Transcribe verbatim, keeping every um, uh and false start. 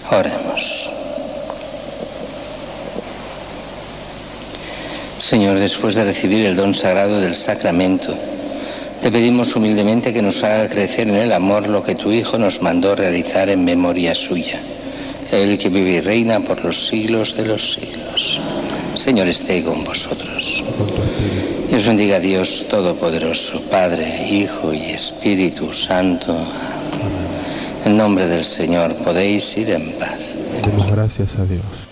Oremos. Señor, después de recibir el don sagrado del sacramento, te pedimos humildemente que nos haga crecer en el amor lo que tu Hijo nos mandó realizar en memoria suya. Él que vive y reina por los siglos de los siglos. Señor, esté con vosotros. Y os bendiga Dios Todopoderoso, Padre, Hijo y Espíritu Santo. En nombre del Señor podéis ir en paz. Demos gracias a Dios.